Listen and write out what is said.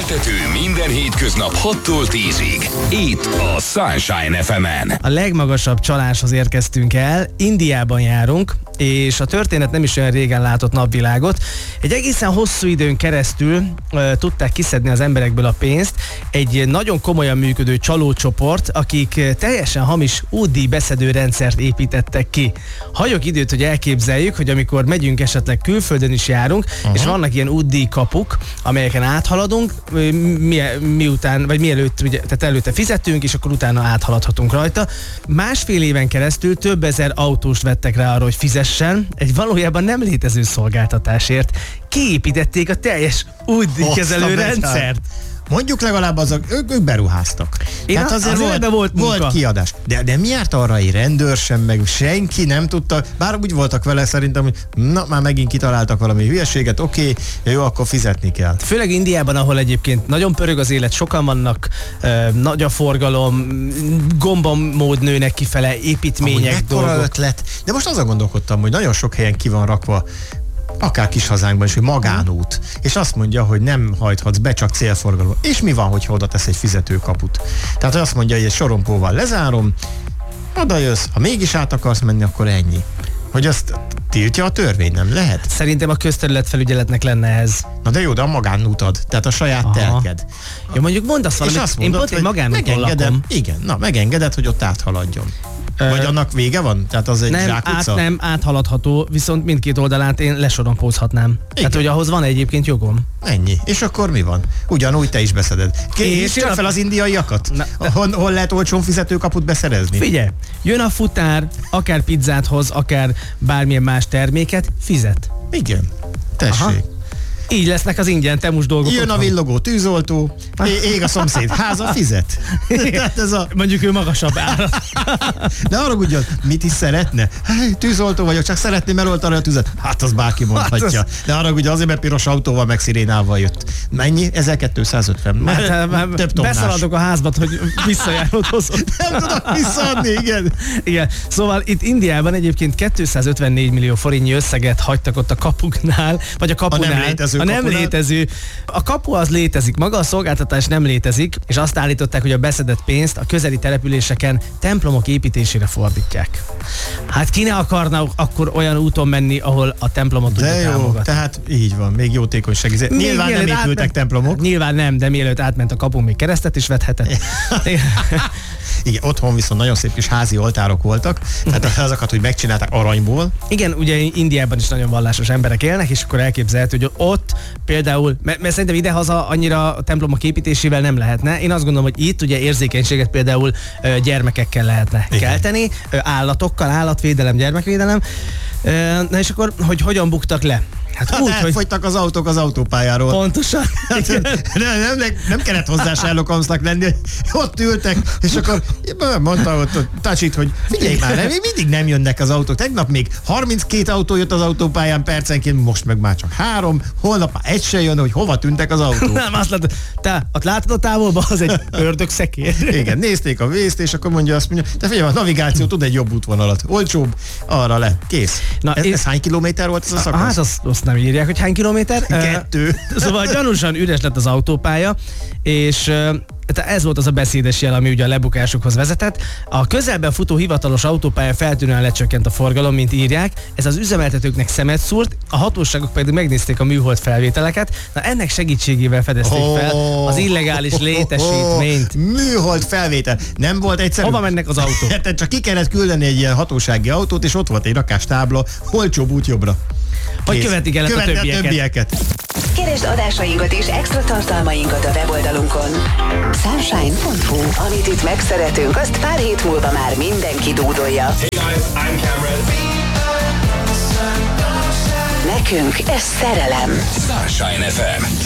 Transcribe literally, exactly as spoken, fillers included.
Keltető minden hétköznap hattól tízig. Itt a Sunshine ef emen. A legmagasabb csaláshoz érkeztünk el, Indiában járunk, és a történet nem is olyan régen látott napvilágot. Egy egészen hosszú időn keresztül uh, tudták kiszedni az emberekből a pénzt. Egy nagyon komolyan működő csalócsoport, akik teljesen hamis útdíj beszedő rendszert építettek ki. Hagyok időt, hogy elképzeljük, hogy amikor megyünk, esetleg külföldön is járunk, uh-huh. és vannak ilyen útdíj kapuk, amelyeken áthaladunk, mi, miután, vagy mielőtt, ugye, tehát előtte fizetünk, és akkor utána áthaladhatunk rajta. Másfél éven keresztül több ezer autóst vettek rá arra, hogy fizessen, egy valójában nem létező szolgáltatásért. Kiépítették a teljes útdíjkezelő rendszert. Mondjuk legalább azok, ők, ők beruháztak. Én Tehát azért, azért volt, volt, volt kiadás. De, de mi járt arra egy rendőr sem, meg senki nem tudta, bár úgy voltak vele szerintem, hogy na, már megint kitaláltak valami hülyeséget, oké, okay, jó, akkor fizetni kell. Főleg Indiában, ahol egyébként nagyon pörög az élet, sokan vannak, uh, nagy a forgalom, gombamód nőnek kifele, építmények, dolgok. Ötlet. De most azon gondolkodtam, hogy nagyon sok helyen ki van rakva, akár kis hazánkban is, hogy magánút, és azt mondja, hogy nem hajthatsz be, csak célforgalom. És mi van, hogyha oda tesz egy fizetőkaput? Tehát azt mondja, hogy egy sorompóval lezárom, oda jössz, ha mégis át akarsz menni, akkor ennyi. Hogy azt tiltja a törvény, nem lehet? Szerintem a közterületfelügyeletnek lenne ez. Na de jó, de a magánútad, tehát a saját Aha. telked. Ja, mondjuk mondasz valamit, azt mondod, én pont egy magánúton lakom. Igen, na megengeded, hogy ott áthaladjon. Vagy uh, annak vége van? Tehát az egy nem, zsákutca? át, nem, áthaladható, viszont mindkét oldalát én lesorompózhatnám. Tehát, hogy ahhoz van egyébként jogom. Ennyi. És akkor mi van? Ugyanúgy te is beszeded. És csak fel az indiaiakat? Na, hol, hol lehet olcsón fizetőkaput beszerezni? Figyelj, jön a futár, akár pizzát hoz, akár bármilyen más terméket, fizet. Igen. Tessék. Aha. Így lesznek az ingyen temus dolgok. Jön otthon. A villogó tűzoltó, ég a szomszéd háza, fizet. ez a... Mondjuk ő magasabb árat. De arra úgy, mit is szeretne? Hey, tűzoltó vagyok, csak szeretném eloltani a tüzet. Hát az bárki mondhatja. Hát az... De arra ugye azért, mert piros autóval meg szirénával jött. Mennyi? ezerkétszázötven. Már, hát, már több tonnás. Beszaladok a házbat, hogy visszajárod hozzá. Nem tudok visszaadni, igen. Igen. Szóval itt Indiában egyébként kétszázötvennégy millió forintnyi összeget hagytak ott a kapuknál, vagy a kapunál. A nem kapunál. létező. A kapu az létezik, maga a szolgáltatás nem létezik, és azt állították, hogy a beszedett pénzt a közeli településeken templomok építésére fordítják. Hát ki ne akarna akkor olyan úton menni, ahol a templomot tudja támogatni. Tehát így van, még jótékonyság. Nyilván nem épültek átment, templomok. Nyilván nem, de mielőtt átment a kapun, még keresztet is vethetett. Igen, otthon viszont nagyon szép kis házi oltárok voltak, tehát azokat, hogy megcsinálták aranyból. Igen, ugye Indiában is nagyon vallásos emberek élnek, és akkor elképzelhető, hogy ott például, mert, mert szerintem idehaza annyira a templomok építésével nem lehetne. Én azt gondolom, hogy itt ugye érzékenységet például gyermekekkel lehetne Igen. kelteni, állatokkal, állatvédelem, gyermekvédelem. Na és akkor, hogy hogyan buktak le? Hát, hát úgy, elfogytak hogy... az autók az autópályáról. Pontosan. Hát, nem, nem, nem kellett hozzá Sherlock Holmesnak lenni, ott ültek, és akkor mondta ott a Tacsit, hogy figyelj már, nem, mindig nem jönnek az autók. Tegnap még harminckét autó jött az autópályán percenként, most meg már csak három, holnap már egy se jön, hogy hova tűntek az autók. Nem, azt látod, te ott látod a távolban, az egy ördögszekér. Igen, nézték a vészt, és akkor mondja azt mondja, te figyelj, a navigáció tud egy jobb útvonalat, olcsóbb, arra le, kész. Na, ez, ez hány kilométer volt ez a szakasz? Hát az, azt nem írják, hogy hány kilométer. Kettő. Uh, szóval gyanúsan üres lett az autópálya, és uh, ez volt az a beszédes jel, ami ugye a lebukásukhoz vezetett. A közelben futó hivatalos autópálya feltűnően lecsökkent a forgalom, mint írják. Ez az üzemeltetőknek szemet szúrt, a hatóságok pedig megnézték a műhold felvételeket. Na ennek segítségével fedezték oh, fel az illegális létesítményt. Oh, oh, műhold felvétel. Nem volt egyszerű. Hova mennek az autók? Hát csak ki kellett küldeni egy ilyen hatósági autót, és ott volt egy rakás tábla, olcsóbb út jobbra. Hogy követik el a többieket. többieket. Keresd adásainkat és extra tartalmainkat a weboldalunkon. Sunshine pont hu. Amit itt megszeretünk, azt pár hét múlva már mindenki dúdolja. Hey guys, I'm Cameron. Nekünk ez szerelem. Sunshine ef em.